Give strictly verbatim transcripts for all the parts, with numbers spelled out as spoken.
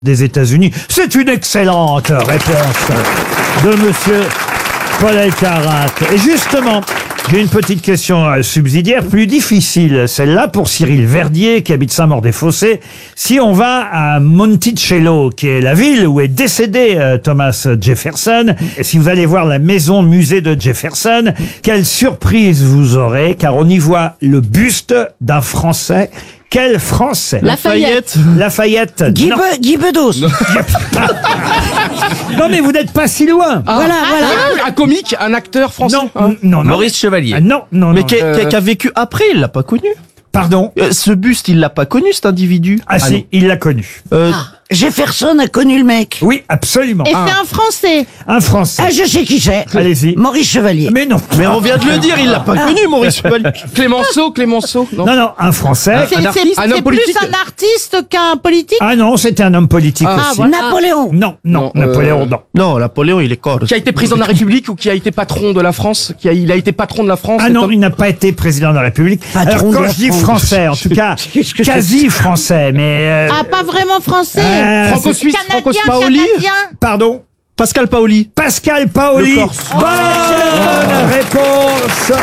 des États-Unis. C'est une excellente réponse de monsieur Paul Elkarat. Et justement, j'ai une petite question subsidiaire, plus difficile, celle-là pour Cyril Verdier, qui habite Saint-Maur-des-Fossés. Si on va à Monticello, qui est la ville où est décédé euh, Thomas Jefferson, et si vous allez voir la maison musée de Jefferson, quelle surprise vous aurez, car on y voit le buste d'un Français. Quel Français? Lafayette. Lafayette. Guy, Non. Be- Guy Bedos. Non, mais vous n'êtes pas si loin. Ah. Voilà, voilà. Un, un comique, un acteur français. Non, hein. non, non. Maurice Chevalier. Ah, non, non, Mais non. qui, a- qui a- euh, qui a vécu après, il l'a pas connu. Pardon. Euh, ce buste, il l'a pas connu, cet individu. Ah, si, il l'a connu. Euh, Jefferson a connu le mec. Oui, absolument. Et c'est un Français. Un Français. Ah, je sais qui c'est. Allez-y. Maurice Chevalier. Mais non. Mais on vient de le dire, il l'a pas connu, Maurice Chevalier. Clémenceau, Clémenceau. Non. Non, non, un Français. C'est un c'est- artiste, un homme c'est politique. plus un artiste qu'un politique. Ah non, c'était un homme politique Ah, aussi. voilà. Napoléon. Non, non, Non, Napoléon, euh, non. Non, Napoléon, il est corse. Qui a été président de la République ou qui a été patron de la France qui a, Il a été patron de la France. Ah cet non, homme il n'a pas été président de la République. Patron Alors de quand la je dis France. français, en tout cas, Qu'est-ce que c'est quasi français, mais... euh, Ah, pas vraiment français. euh, Franco-suisse, Canadien, Franco-Paoli. canadien. Pardon. Pascal Paoli. Pascal Paoli. Le Corse. Bonne réponse.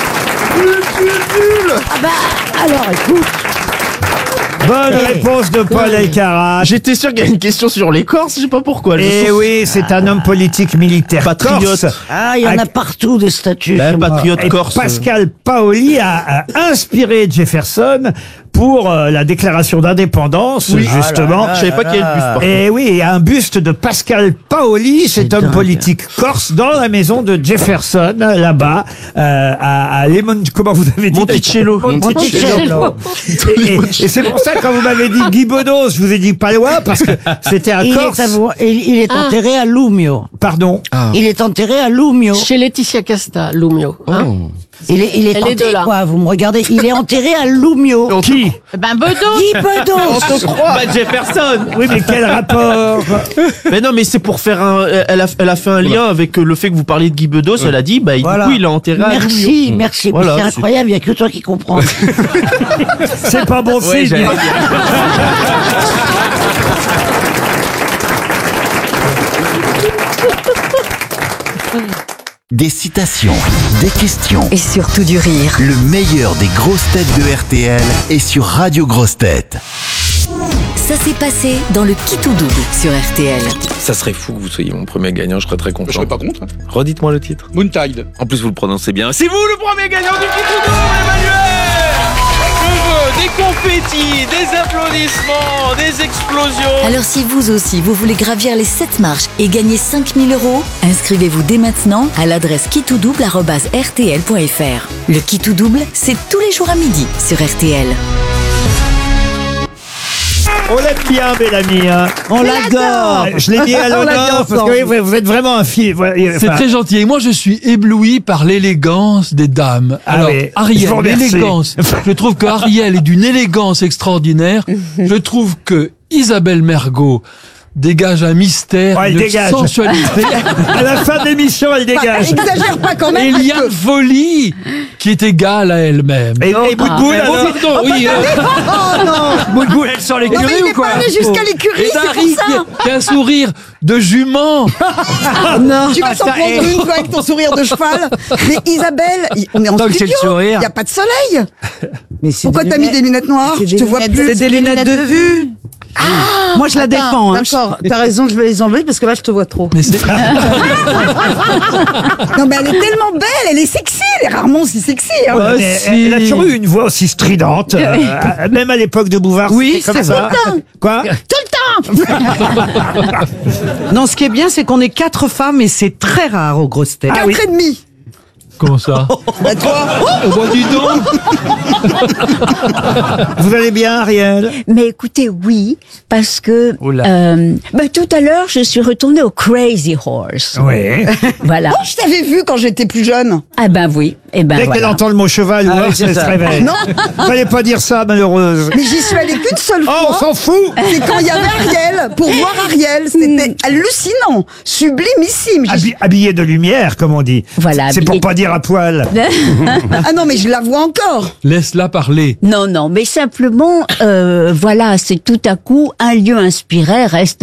Ah bah, alors écoute. Bonne Eh. réponse de Paul Elkarat. J'étais sûr qu'il y a une question sur les Corses, je sais pas pourquoi. je Eh sens- oui, c'est un homme politique militaire Patriote. corse. Ah, il y en a Ah, partout des statues. Ben, chez moi. patriote Et corse. Pascal Paoli a, a inspiré Jefferson pour euh, la déclaration d'indépendance, justement. Je savais pas qu'il y avait le buste. par contre. Et oui, il y a un buste de Pascal Paoli, cet homme dingue. politique corse, dans la maison de Jefferson, là-bas, euh, à, à Lemon... Comment vous avez dit? Monticello. Monticello. Et, et- et c'est pour ça, quand vous m'avez dit Guy Bedos, je vous ai dit pas loin, parce que c'était un Il Corse. est, avou- il, il est Ah. enterré à Lumio. Pardon. Il est enterré à Lumio. Chez Laetitia Casta, Lumio. Hein Il est, il est Elle est enterré de là. quoi? Vous me regardez? Il est enterré à Lumio. Qui? Ben, Bedos. Guy Bedos. Bah, Jefferson. Oui, mais quel rapport? Mais non, mais c'est pour faire un. Elle a, elle a fait un lien avec euh, le fait que vous parliez de Guy Bedos. Elle a dit, bah, Voilà. du coup, il a enterré à Lumio. Merci, merci. Mais Voilà, c'est c'est- incroyable, il n'y a que toi qui comprends. C'est pas bon Ouais, signe. j'allais dire. Des citations, des questions. Et surtout du rire. Le meilleur des grosses têtes de R T L est sur Radio Grosses Têtes. Ça s'est passé dans le Qui tout double sur R T L. Ça serait fou que vous soyez mon premier gagnant, je serais très content. Je serais pas contre. Redites-moi le titre. Moontide. En plus, vous le prononcez bien. C'est vous le premier gagnant du Qui tout double, Emmanuel. Je veux des confettis, des applaudissements, des explosions. Alors si vous aussi, vous voulez gravir les sept marches et gagner cinq mille euros, inscrivez-vous dès maintenant à l'adresse qui tout double arobase r t l point f r. Le Qui tout double, c'est tous les jours à midi sur R T L. On l'aime bien, Bellamy. Hein. On l'adore. Je l'ai dit à On l'honneur l'adore, parce que oui, vous vous êtes vraiment un fil. C'est très gentil. Et moi, je suis ébloui par l'élégance des dames. Ah Alors, oui, je vous Ariel, remercie. l'élégance. Je trouve que Ariel est d'une élégance extraordinaire. Je trouve que Isabelle Mergo dégage un mystère, Oh, elle une dégage. sensualité. À la fin de l'émission, elle dégage. Exagère pas quand Et il y a une folie qui est égale à elle-même. Et, et Boutboul, Oh, alors pardon, oui. euh, Oh non. Boutboul, elle sort l'écurie mais il ou est quoi pas allé jusqu'à l'écurie, Et c'est pour Dari ça. qui, qui a un sourire de jument. Non. Tu vas s'en ça, prendre eh. une fois avec ton sourire de cheval. Mais Isabelle, il- on est en Tant que c'est studio. le sourire. Il n'y a pas de soleil. Mais c'est Pourquoi des t'as mis lunettes- des lunettes noires c'est Je des te vois lunettes plus. de- C'est des lunettes de vue. Ah, moi je la défends. Hein. D'accord, t'as raison, je vais les enlever parce que là je te vois trop. Mais c'est- Non mais elle est tellement belle, elle est sexy, elle est rarement aussi sexy. Hein. Ouais, mais si. elle, elle a toujours eu une voix aussi stridente, euh, euh, même à l'époque de Bouvard. Oui, c'était comme c'est ça. Quoi Non, ce qui est bien, c'est qu'on est quatre femmes et c'est très rare aux grosses têtes. Ah oui. Quatre et demi. Comment ça? Bah toi. Oh, bah, dis donc. Vous allez bien, Ariel? Mais écoutez, oui, parce que Oula. euh, bah, tout à l'heure, je suis retournée au Crazy Horse. Oui. Voilà. Oh, je t'avais vu quand j'étais plus jeune. Ah ben oui. Eh ben, Dès qu'elle voilà. entend le mot cheval, Ah ou oui, alors, c'est elle se ça. réveille. Non. Fallait pas dire ça, malheureuse. Mais j'y suis allée qu'une seule Oh, on fois. s'en fout. C'est quand il y avait Ariel, pour voir Ariel. C'était hallucinant, sublimissime. J'y- Habi- Habillée de lumière, comme on dit. Voilà, C'est pour habillée- pas dire à poil. Ah non, mais je la vois encore. Laisse-la parler. Non, non, mais simplement, euh, voilà, c'est tout à coup un lieu inspiré reste